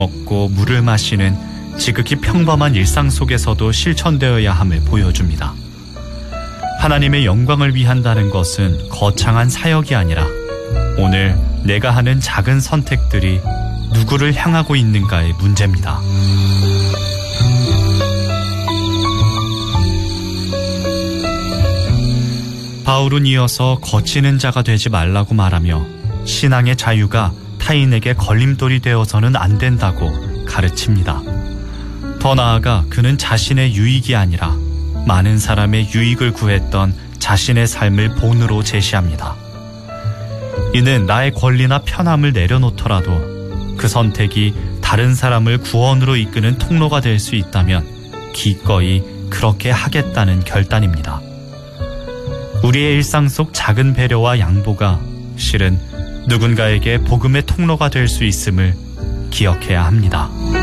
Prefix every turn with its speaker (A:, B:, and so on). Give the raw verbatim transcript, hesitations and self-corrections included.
A: 먹고 물을 마시는 지극히 평범한 일상 속에서도 실천되어야 함을 보여줍니다. 하나님의 영광을 위한다는 것은 거창한 사역이 아니라 오늘 내가 하는 작은 선택들이 누구를 향하고 있는가의 문제입니다. 바울은 이어서 거치는 자가 되지 말라고 말하며 신앙의 자유가 타인에게 걸림돌이 되어서는 안 된다고 가르칩니다. 더 나아가 그는 자신의 유익이 아니라 많은 사람의 유익을 구했던 자신의 삶을 본으로 제시합니다. 이는 나의 권리나 편함을 내려놓더라도 그 선택이 다른 사람을 구원으로 이끄는 통로가 될 수 있다면 기꺼이 그렇게 하겠다는 결단입니다. 우리의 일상 속 작은 배려와 양보가 실은 누군가에게 복음의 통로가 될 수 있음을 기억해야 합니다.